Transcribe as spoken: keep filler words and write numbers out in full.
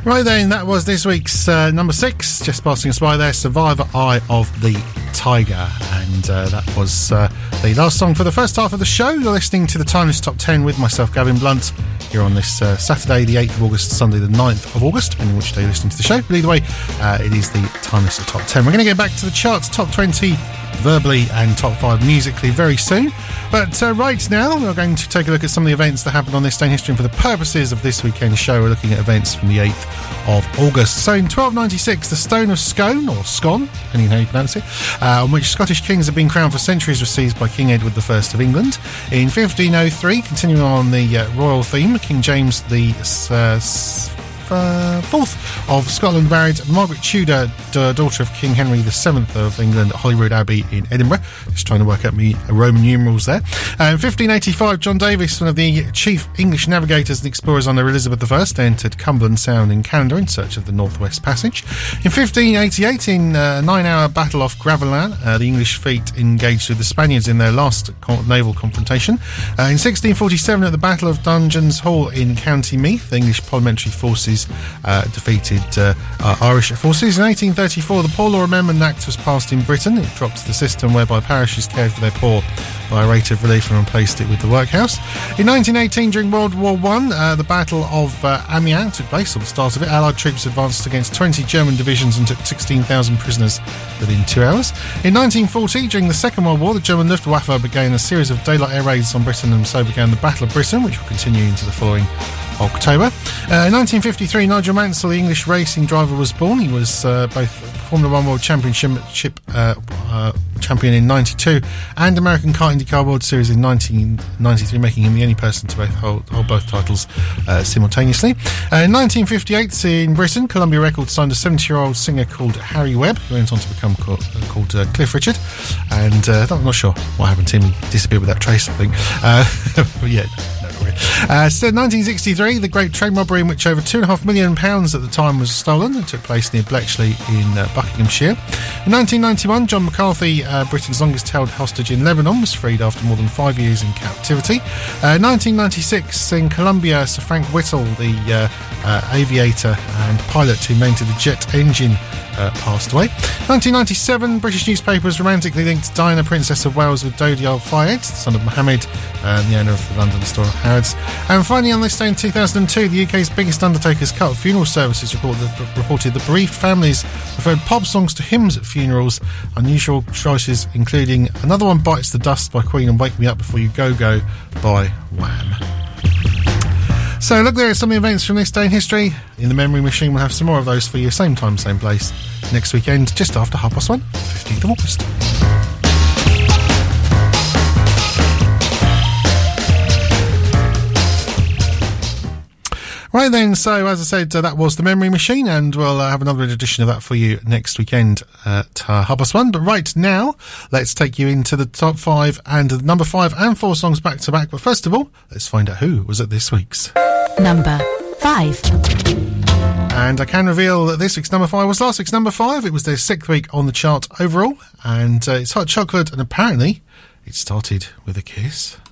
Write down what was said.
Right then, that was this week's uh, number six, just passing us by there, Survivor, Eye of the Tiger. And uh, that was uh, the last song for the first half of the show. You're listening to the Timeless Top ten with myself, Gavin Blunt, here on this uh, Saturday, the eighth of August, Sunday, the ninth of August, depending on which day you're listening to the show. But either way, uh, it is the Timeless Top ten. We're going to get back to the charts, top twenty verbally and top five musically very soon. But uh, right now, we're going to take a look at some of the events that happened on this day in history. And for the purposes of this weekend's show, we're looking at events from the eighth of August. So in twelve ninety-six, the Stone of Scone, or Scone, depending on how you pronounce it, uh, on which Scottish kings have been crowned for centuries, was seized by King Edward the First of England. In fifteen oh three, continuing on the uh, royal theme, King James the uh, Uh, fourth of Scotland married Margaret Tudor, d- daughter of King Henry the Seventh of England, at Holyrood Abbey in Edinburgh. Just trying to work out me Roman numerals there. Uh, in fifteen eighty-five, John Davis, one of the chief English navigators and explorers under Elizabeth the First, entered Cumberland Sound in Canada in search of the Northwest Passage. In fifteen eighty-eight, in a nine-hour battle off Gravelines, uh, the English fleet engaged with the Spaniards in their last con- naval confrontation. Uh, in sixteen forty-seven, at the Battle of Dungeons Hall in County Meath, the English parliamentary forces Uh, defeated uh, uh, Irish forces. In eighteen thirty-four, the Poor Law Amendment Act was passed in Britain. It dropped the system whereby parishes cared for their poor by a rate of relief and replaced it with the workhouse. In nineteen eighteen, during World War One, uh, the Battle of uh, Amiens took place, or the start of it. Allied troops advanced against twenty German divisions and took sixteen thousand prisoners within two hours. In nineteen forty, during the Second World War, the German Luftwaffe began a series of daylight air raids on Britain, and so began the Battle of Britain, which will continue into the following October. Uh, in nineteen fifty-three, Nigel Mansell, the English racing driver, was born. He was uh, both Formula One World Championship uh, uh, champion in ninety-two and American Kart IndyCar World Series in nineteen ninety-three, making him the only person to both hold, hold both titles uh, simultaneously. Uh, in nineteen fifty-eight, in Britain, Columbia Records signed a seventy-year-old singer called Harry Webb, who went on to become called, uh, called uh, Cliff Richard. And uh, I'm not sure what happened to him. He disappeared without trace, I think. Uh, but yeah. Uh, so nineteen sixty-three, the great train robbery in which over two and a half million pounds at the time was stolen. It took place near Bletchley in uh, Buckinghamshire. In nineteen ninety-one, John McCarthy, uh, Britain's longest held hostage in Lebanon, was freed after more than five years in captivity. Uh, nineteen ninety-six, in Colombia, Sir Frank Whittle, the uh, uh, aviator and pilot who invented the jet engine, Uh, passed away. nineteen ninety-seven, British newspapers romantically linked Diana, Princess of Wales, with Dodi Al-Fayed, son of Mohammed, uh, the owner of the London store Harrods. And finally, on this day in two thousand two, the U K's biggest undertakers' cut funeral services report that, reported that bereaved families preferred pop songs to hymns at funerals. Unusual choices including Another One Bites the Dust by Queen and Wake Me Up Before You Go Go by Wham. So look there at some of the events from this day in history. In the Memory Machine, we'll have some more of those for you, same time, same place, next weekend, just after half past one, fifteenth of August. Right then, so as I said, uh, that was the Memory Machine, and we'll uh, have another edition of that for you next weekend at uh, half past one. But right now, let's take you into the top five and the number five and four songs back to back. But first of all, let's find out who was at this week's number five. And I can reveal that this week's number five was last week's number five. It was their sixth week on the chart overall, and uh, it's Hot Chocolate, and apparently it started with a kiss.